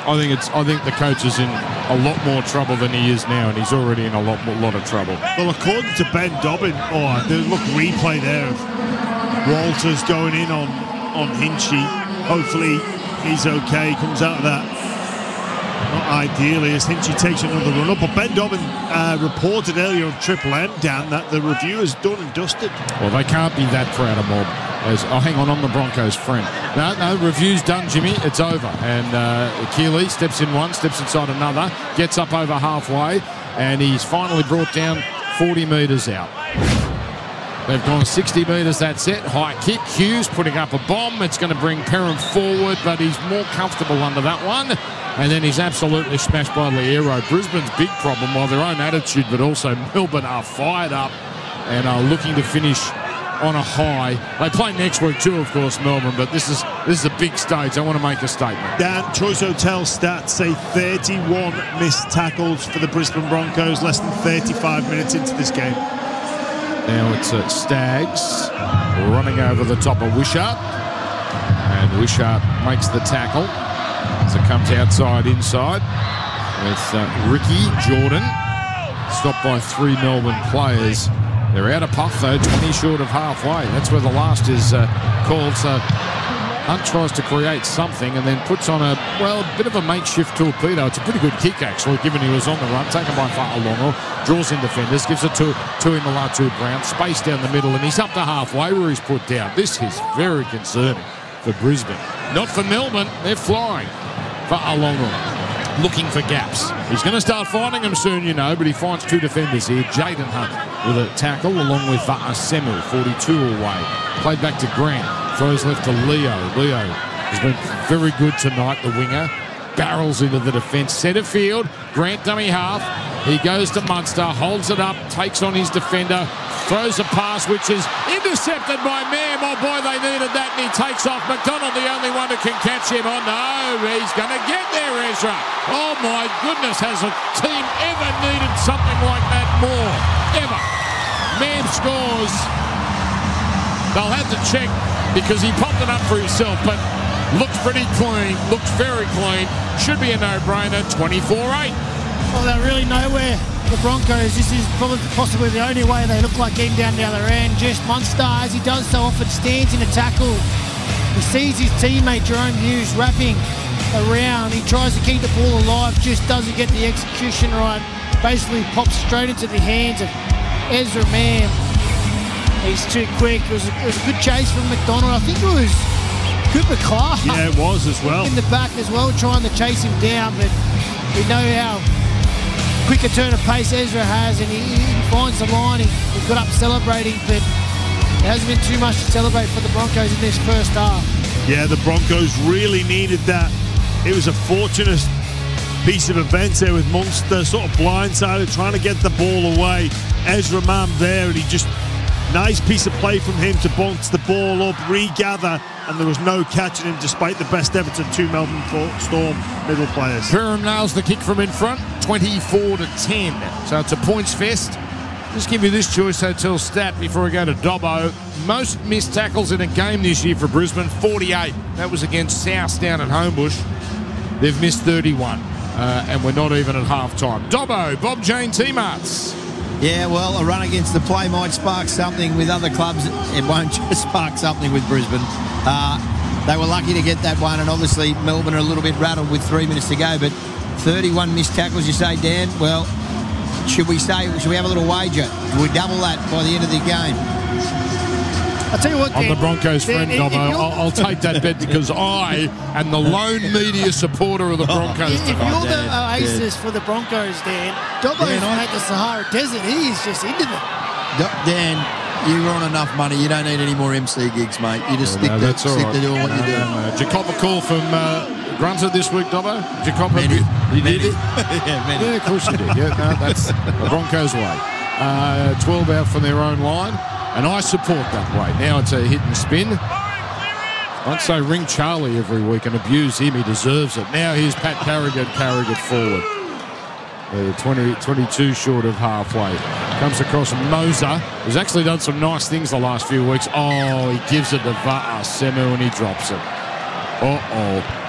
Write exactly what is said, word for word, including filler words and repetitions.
I think it's. I think the coach is in a lot more trouble than he is now, and he's already in a lot, lot of trouble. Well, according to Ben Dobbin, oh, the look replay there of Walters going in on on Hinchy. Hopefully, he's okay. Comes out of that. Not ideally, as Hinchy takes another run up. But Ben Dobbin uh, reported earlier on Triple M, Dan, that the review is done and dusted. Well, they can't be that proud of Mob. As, oh, hang on, I'm the Broncos' friend. No, no, review's done, Jimmy. It's over. And uh, Keeley steps in one, steps inside another, gets up over halfway, and he's finally brought down forty metres out. They've gone sixty metres that set. High kick. Hughes putting up a bomb. It's going to bring Perham forward, but he's more comfortable under that one. And then he's absolutely smashed by Liero. Brisbane's big problem, while their own attitude, but also Melbourne are fired up and are looking to finish on a high. They play next week too, of course, Melbourne, but this is this is a big stage. I want to make a statement. Dan, Choice Hotel stats say thirty-one missed tackles for the Brisbane Broncos, less than thirty-five minutes into this game. Now it's uh, Staggs running over the top of Wishart, and Wishart makes the tackle as it comes outside inside with uh, Ricky Jordan, stopped by three Melbourne players. They're out of puff though, twenty short of halfway. That's where the last is uh, called. So Hunt tries to create something and then puts on a, well, a bit of a makeshift torpedo. It's a pretty good kick, actually, given he was on the run. Taken by Fa'alongo, draws in defenders, gives it to, to him, Latu Brown. Space down the middle, and he's up to halfway where he's put down. This is very concerning for Brisbane. Not for Melbourne. They're flying. Fa'alongo looking for gaps. He's going to start finding them soon, you know, but he finds two defenders here. Jaden Hunt with a tackle along with Va'asemu, forty-two away. Played back to Grant. Throws left to Leo. Leo has been very good tonight, the winger. Barrels into the defence. Centre field. Grant dummy half. He goes to Munster. Holds it up. Takes on his defender. Throws a pass which is intercepted by Mam. Oh boy, they needed that, and he takes off. McDonald, the only one who can catch him. Oh no, he's going to get there, Ezra. Oh my goodness, has a team ever needed something like that more? Ever. Mam scores. They'll have to check because he popped it up for himself, but looks pretty clean, looks very clean. Should be a no-brainer, twenty-four eight. Well, they're really nowhere. The Broncos, this is probably possibly the only way they look like getting down the other end. Just Munster, as he does so often, stands in a tackle. He sees his teammate Jerome Hughes wrapping around. He tries to keep the ball alive, just doesn't get the execution right. Basically pops straight into the hands of Ezra Mam. He's too quick. It was, a, it was a good chase from McDonald. I think it was Cooper Clark. Yeah, it was as well. In the back as well, trying to chase him down, but we know how quick a turn of pace Ezra has, and he, he finds the line. He, he got up celebrating, but there hasn't been too much to celebrate for the Broncos in this first half. Yeah, the Broncos really needed that. It was a fortunate piece of events there with Munster sort of blindsided, trying to get the ball away. Ezra Mam there, and he just, nice piece of play from him to bounce the ball up, regather, and there was no catching him despite the best efforts of two Melbourne Storm middle players. Perham nails the kick from in front, twenty-four to ten. So it's a points fest. Just give you this Choice Hotel stat before we go to Dobbo. Most missed tackles in a game this year for Brisbane, forty-eight. That was against South down at Homebush. They've missed thirty-one, uh, and we're not even at half-time. Dobbo, Bob Jane T-Marts. Yeah, well, a run against the play might spark something with other clubs. It won't just spark something with Brisbane. Uh, they were lucky to get that one, and obviously Melbourne are a little bit rattled with three minutes to go, but thirty-one missed tackles, you say, Dan? Well, should we say, should we have a little wager? Do we double that by the end of the game? I'll tell you what, I'm Dan, the Broncos' Dan, friend, Dobbo. I'll, I'll take that bet because I am the lone media supporter of the Broncos If tonight. you're the Dan, oasis for the Broncos, Dan, Dobbo's Dan, I- at the Sahara Desert. He is just into them. Dan, you're on enough money. You don't need any more M C gigs, mate. You just stick, No, to, that's all stick right. to doing what No, you do. no, no. Jacob a call from uh, Grunter this week, Dobbo? Jacob, Many. you did it? yeah, many. Yeah, of course you did. Yeah, no, that's the Broncos' way. Uh, twelve out from their own line, and I support that way. Now it's a hit and spin. I'd say ring Charlie every week and abuse him. He deserves it. Now here's Pat Carrigan carrying it forward. Uh, twenty, twenty-two short of halfway. Comes across Moser, who's actually done some nice things the last few weeks. Oh, he gives it to Va'asemu and he drops it. Uh-oh.